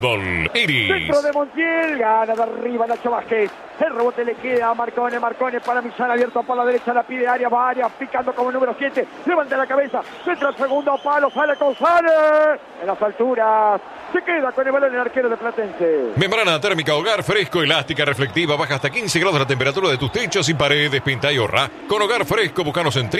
Iris. Centro de Montiel, gana de arriba Nacho Vázquez. El rebote le queda a Marcone para Millán, abierto por la derecha, la pide Arias, picando como número 7, levanta la cabeza, centro al segundo palo, sale González, en las alturas, se queda con el balón el arquero de Platense. Membrana térmica Hogar Fresco, elástica, reflectiva, baja hasta 15 grados la temperatura de tus techos y paredes, pinta y ahorra. Con Hogar Fresco, búscanos en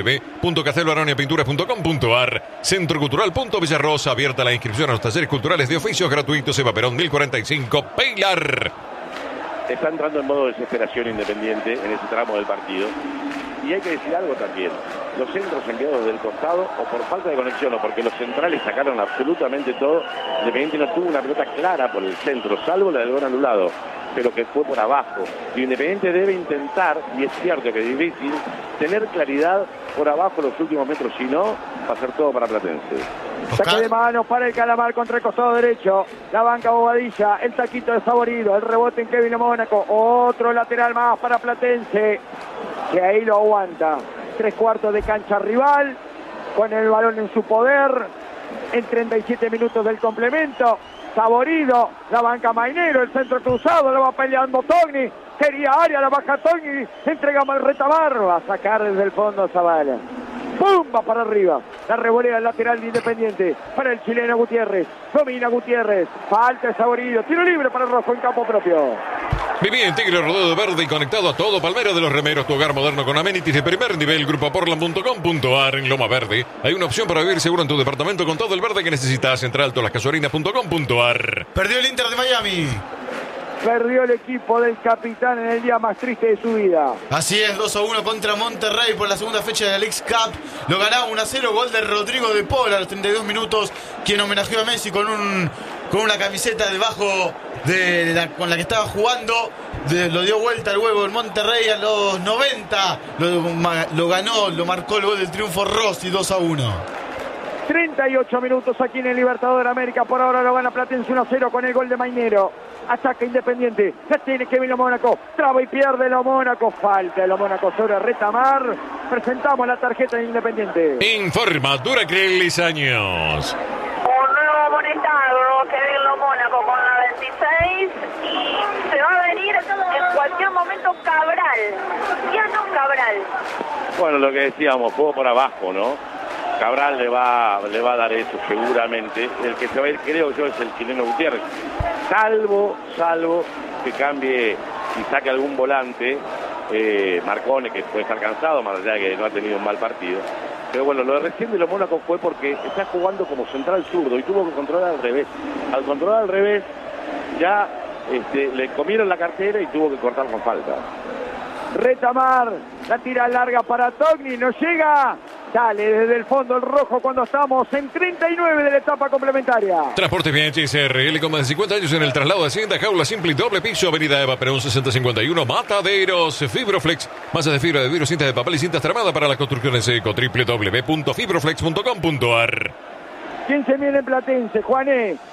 www.casteloaroniapinturas.com.ar. Centro Cultural Villarrosa, abierta la inscripción a los talleres culturales de oficios gratuitos, Eva Perón 1045, Pilar. Está entrando en modo desesperación Independiente en ese tramo del partido. Y hay que decir algo también. Los centros enviados del costado, o por falta de conexión, o porque los centrales sacaron absolutamente todo, Independiente no tuvo una pelota clara por el centro, salvo la del gol anulado, pero que fue por abajo. Y Independiente debe intentar, y es cierto que es difícil, tener claridad por abajo los últimos metros, si no, va a ser todo para Platense. Saque de mano para el Calamar contra el costado derecho. La banca Bobadilla, el taquito de Saborido, el rebote en Kevin Mónaco. Otro lateral más para Platense, que ahí lo aguanta. 3/4 de cancha rival, con el balón en su poder, en 37 minutos del complemento. Saborido, la banca Mainero, el centro cruzado, lo va peleando Togni. Quería área, la baja Togni, entrega mal Retamar, va a sacar desde el fondo Zavala. ¡Pum! Va para arriba. La revolea el lateral de Independiente para el chileno Gutiérrez. Domina Gutiérrez. Falta de Saborido. Tiro libre para el Rojo en campo propio. Viví en Tigre Rodado Verde y conectado a todo Palmera de los Remeros, tu hogar moderno con amenities de primer nivel. Grupoportland.com.ar. En Loma Verde hay una opción para vivir seguro en tu departamento con todo el verde que necesitas. Entre altolascasuarinas.com.ar. Perdió el Inter de Miami. Perdió el equipo del capitán en el día más triste de su vida. Así es, 2-1 contra Monterrey por la segunda fecha de la Leagues Cup. Lo ganaba 1-0, gol de Rodrigo de Paul a los 32 minutos, quien homenajeó a Messi con una camiseta debajo con la que estaba jugando. Lo dio vuelta luego el Monterrey a los 90. Lo ganó, lo marcó el gol del triunfo Rossi, 2-1. 38 minutos aquí en el Libertador de América. Por ahora lo gana Platense 1-0 con el gol de Mainero. Ataca Independiente, la tiene Kevin Mónaco, traba y pierde Lo Mónaco, falta de Lo Mónaco sobre Retamar. Presentamos la tarjeta de Independiente. Informa Duracell Lizaños. Un nuevo amonestado, Kevin Lo Mónaco con la 26, y se va a venir en cualquier momento Cabral, Diano Cabral. Bueno, lo que decíamos, juego por abajo, ¿no? Cabral le va a dar eso seguramente. El que se va a ir, creo yo, es el chileno Gutiérrez. Salvo que cambie y saque algún volante, Marcone, que puede estar cansado, más allá de que no ha tenido un mal partido. Pero bueno, lo de recién de Lo Mónaco fue porque está jugando como central zurdo y tuvo que controlar al revés. Al controlar al revés, ya le comieron la cartera y tuvo que cortar con falta. Retamar, la tira larga para Togni, no llega. Sale desde el fondo el Rojo cuando estamos en 39 de la etapa complementaria. Transportes BHSRL con más de 50 años en el traslado de Hacienda, jaula simple y doble piso, avenida Eva Perón 6051, Mataderos. Fibroflex, masas de fibra de vidrio, cintas de papel y cintas tramadas para la construcción en seco, www.fibroflex.com.ar. ¿Quién se viene en Platense, Juané? El 11,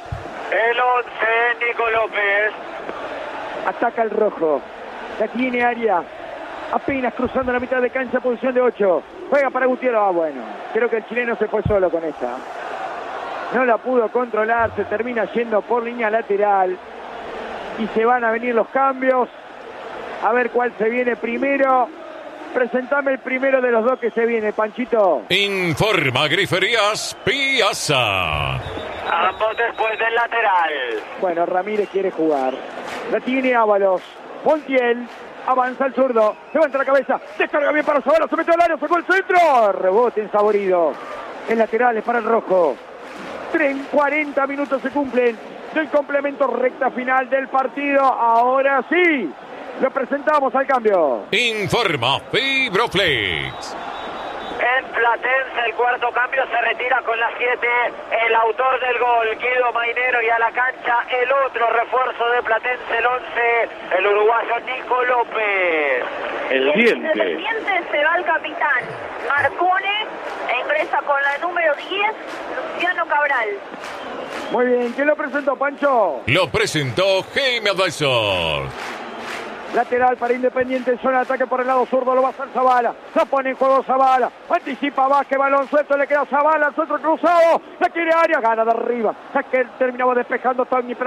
Nico López. Ataca el Rojo, la tiene área, apenas cruzando la mitad de cancha, posición de 8. Juega para Gutiérrez. Bueno, creo que el chileno se fue solo con esta. No la pudo controlar, se termina yendo por línea lateral. Y se van a venir los cambios. A ver cuál se viene primero. Presentame el primero de los dos que se viene, Panchito. Informa Griferías Piazza. Ambos después del lateral. Bueno, Ramírez quiere jugar. La tiene Ábalos. Montiel. Avanza el zurdo, levanta la cabeza, descarga bien para Zavala, se mete al área, sacó el centro, rebote en Saborido. El lateral es para el Rojo. 40 minutos se cumplen del complemento, recta final del partido. Ahora sí, lo presentamos al cambio. Informa Fibroflex. En Platense el cuarto cambio se retira con la 7 el autor del gol, Guido Mainero, y a la cancha el otro refuerzo de Platense, el 11, el uruguayo Nico López. El diente. El diente se va el capitán Marcone e ingresa con la número 10, Luciano Cabral. Muy bien, ¿quién lo presentó, Pancho? Lo presentó Game Advisor. Lateral para Independiente en zona de ataque por el lado zurdo, lo va a hacer Zavala. La pone en juego Zavala. Anticipa Vázquez, balón suelto, le queda Zavala, al centro cruzado. La quiere Arias, gana de arriba. Que terminaba despejando Togni.